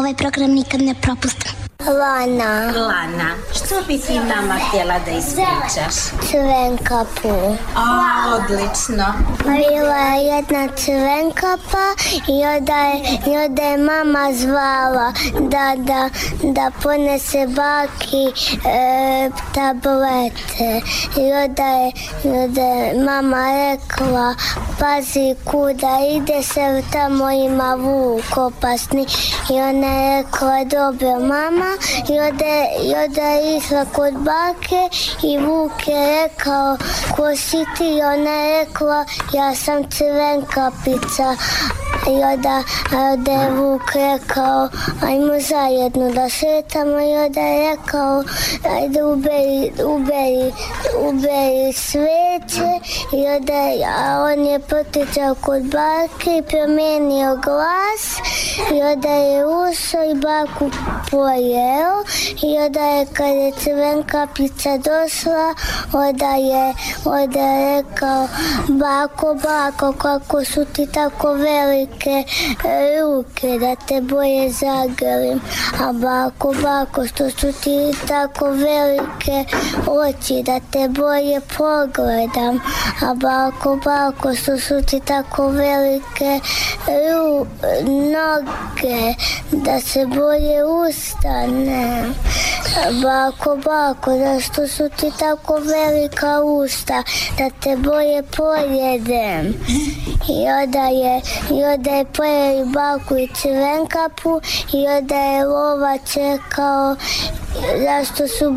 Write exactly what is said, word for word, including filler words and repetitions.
ovaj program nikad ne propustim. Lana. Lana, što bi ti nama htjela da ispričaš? Crvenkapu. A, odlično. Bila je jedna crvenkapa i onda je, i onda je mama zvala da, da, da ponese baki e, tablete. I onda je, i onda je mama rekla, pazi kuda ide se, tamo ima vuk opasni. I ona je rekla, dobro mama. I onda, i onda je išla kod bake i vuk je rekao, ko si ti? I ona je rekla, ja sam Crvenkapica. I onda, onda je vuk rekao, ajmo zajedno da šetamo. I onda je rekao, ajde uberi, uberi, uberi sveće. I onda je, a on je potičao kod bake i promijenio glas. I onda je ušao i baku pojeo. I onda je, kad je Crvenkapica došla, onda je, onda je rekao, bako, bako, kako su ti tako velike ruke da te boje zagrlim. A bako, bako, što su ti tako velike oči da te boje pogledam. A bako, bako, što su ti tako velike ru, noge da se boje ustane. Bako, bako, zašto su ti tako velika usta da te boje pojedem. I onda je, i onda je pojeli baku i Crvenkapu i onda je lova čekao zašto su